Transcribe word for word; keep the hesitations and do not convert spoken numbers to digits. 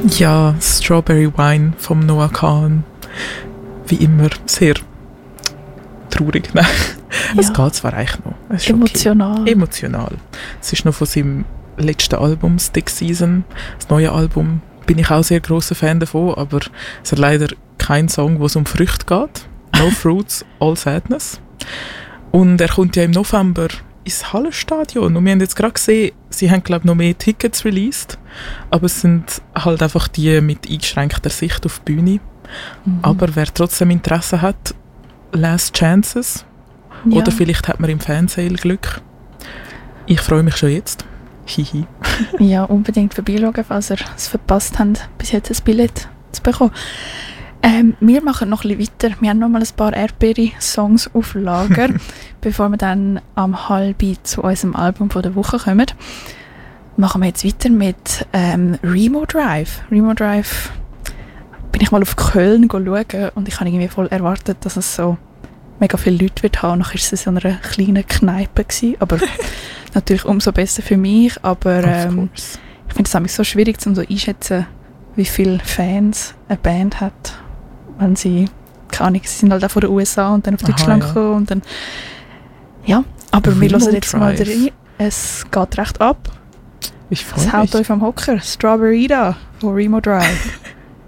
Ja, Strawberry Wine vom Noah Kahan. Wie immer sehr traurig. Nein, Ja. es geht zwar eigentlich noch. Es ist Emotional. Okay. Emotional. Es ist noch von seinem letzten Album, Stick Season. Das neue Album bin ich auch sehr grosser Fan davon, aber es hat leider keinen Song, wo es um Früchte geht. No Fruits, All Sadness. Und er kommt ja im November ins Hallenstadion. Und wir haben jetzt gerade gesehen, sie haben, glaube ich, noch mehr Tickets released. Aber es sind halt einfach die mit eingeschränkter Sicht auf die Bühne. Mhm. Aber wer trotzdem Interesse hat, Last Chances. Ja. Oder vielleicht hat man im Fansale Glück. Ich freue mich schon jetzt. Hihi. Ja, unbedingt vorbeischauen, falls ihr es verpasst habt, bis jetzt ein Billett zu bekommen. Ähm, wir machen noch ein bisschen weiter. Wir haben noch mal ein paar Erdbeere-Songs auf Lager, bevor wir dann am halben zu unserem Album von der Woche kommen. Machen wir jetzt weiter mit ähm, Remo Drive. Remo Drive bin ich mal auf Köln schauen und ich habe irgendwie voll erwartet, dass es so mega viele Leute wird haben. Nachher war es in so einer kleinen Kneipe gewesen, aber natürlich umso besser für mich. Aber ähm, ich finde es nämlich so schwierig, um so einschätzen, wie viele Fans eine Band hat, wenn sie, keine Ahnung, sie sind halt auch von den U S A und dann auf Aha, Deutschland ja. gekommen und dann, ja, aber wir Remo hören jetzt mal Drive. rein. Es geht recht ab. Ich Es freue haut mich. euch vom Hocker. Strawberry da von Remo Drive.